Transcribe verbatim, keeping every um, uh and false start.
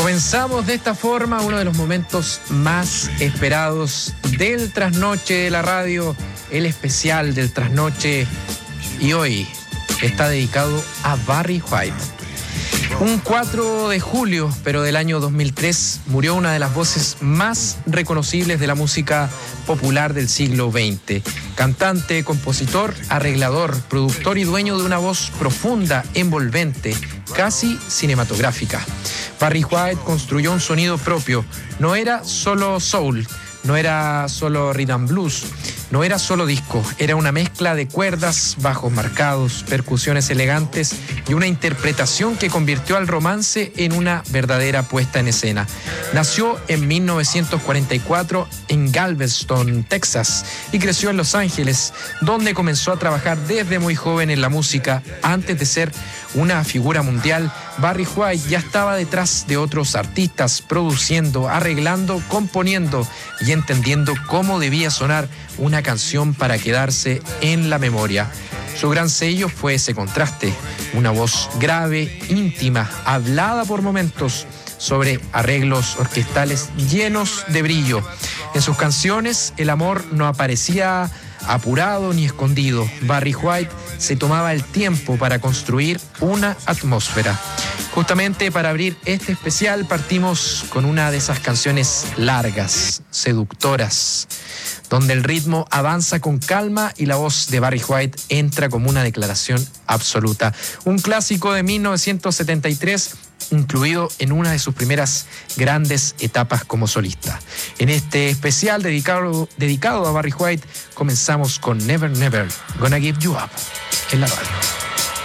Comenzamos de esta forma uno de los momentos más esperados del trasnoche de la radio, el especial del trasnoche, y hoy está dedicado a Barry White. Un cuatro de julio, pero del año dos mil tres, murió una de las voces más reconocibles de la música popular del siglo veinte. Cantante, compositor, arreglador, productor y dueño de una voz profunda, envolvente, casi cinematográfica. Barry White construyó un sonido propio. No era solo soul, no era solo rhythm and blues, no era solo disco, era una mezcla de cuerdas, bajos marcados, percusiones elegantes y una interpretación que convirtió al romance en una verdadera puesta en escena. Nació en mil novecientos cuarenta y cuatro en Galveston, Texas, y creció en Los Ángeles, donde comenzó a trabajar desde muy joven en la música. Antes de ser una figura mundial, Barry White ya estaba detrás de otros artistas, produciendo, arreglando, componiendo y entendiendo cómo debía sonar una canción para quedarse en la memoria. Su gran sello fue ese contraste, una voz grave, íntima, hablada por momentos, sobre arreglos orquestales llenos de brillo. En sus canciones el amor no aparecía apurado ni escondido. Barry White se tomaba el tiempo para construir una atmósfera. Justamente para abrir este especial partimos con una de esas canciones largas, seductoras, donde el ritmo avanza con calma y la voz de Barry White entra como una declaración absoluta. Un clásico de mil novecientos setenta y tres, incluido en una de sus primeras grandes etapas como solista. En este especial dedicado, dedicado a Barry White, comenzamos con Never Never Gonna Give You Up en la radio.